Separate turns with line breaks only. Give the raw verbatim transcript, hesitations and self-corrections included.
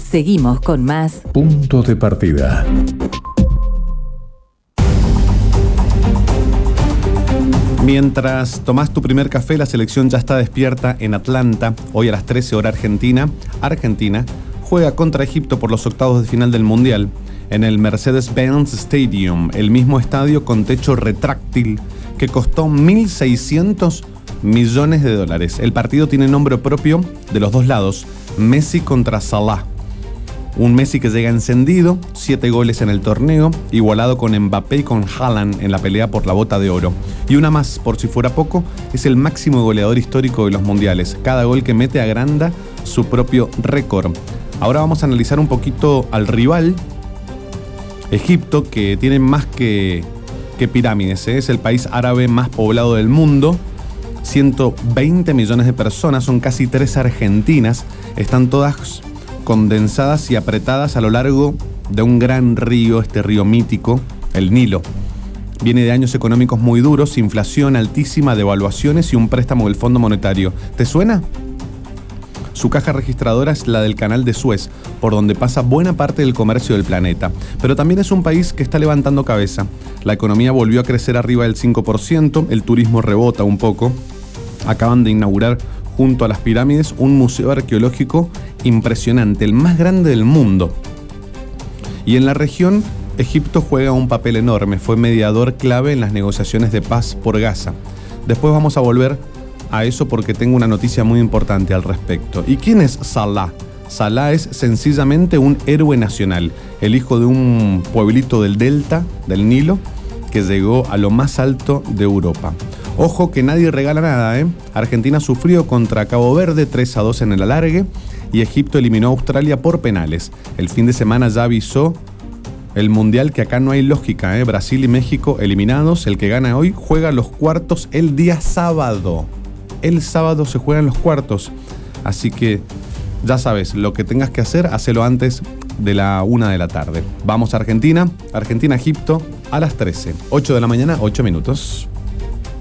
Seguimos con más
Punto de Partida.
Mientras tomás tu primer café, la selección ya está despierta en Atlanta. Hoy a las trece hora argentina. Argentina juega contra Egipto por los octavos de final del Mundial en el Mercedes-Benz Stadium, el mismo estadio con techo retráctil que costó mil seiscientos millones de dólares. El partido tiene nombre propio de los dos lados, Messi contra Salah. Un Messi que llega encendido, siete goles en el torneo, igualado con Mbappé y con Haaland en la pelea por la bota de oro. Y una más, por si fuera poco, es el máximo goleador histórico de los mundiales. Cada gol que mete agranda su propio récord. Ahora vamos a analizar un poquito al rival, Egipto, que tiene más que, que pirámides, ¿eh? Es el país árabe más poblado del mundo. ciento veinte millones de personas, son casi tres Argentinas. Están todas condensadas y apretadas a lo largo de un gran río, este río mítico, el Nilo. Viene de años económicos muy duros, inflación altísima, devaluaciones y un préstamo del Fondo Monetario. ¿Te suena? Su caja registradora es la del Canal de Suez, por donde pasa buena parte del comercio del planeta. Pero también es un país que está levantando cabeza. La economía volvió a crecer arriba del cinco por ciento, el turismo rebota un poco. Acaban de inaugurar junto a las pirámides un museo arqueológico impresionante, el más grande del mundo. Y en la región, Egipto juega un papel enorme, fue mediador clave en las negociaciones de paz por Gaza. Después vamos a volver a eso porque tengo una noticia muy importante al respecto. ¿Y quién es Salah? Salah es sencillamente un héroe nacional, el hijo de un pueblito del delta del Nilo que llegó a lo más alto de Europa. Ojo que nadie regala nada, ¿eh? Argentina sufrió contra Cabo Verde tres a dos en el alargue y Egipto eliminó a Australia por penales. El fin de semana ya avisó el Mundial que acá no hay lógica, ¿eh? Brasil y México eliminados. El que gana hoy juega los cuartos el día sábado. El sábado se juegan los cuartos. Así que ya sabes, lo que tengas que hacer, hacelo antes de la una de la tarde. Vamos a Argentina, Argentina-Egipto a las trece. ocho de la mañana, ocho minutos.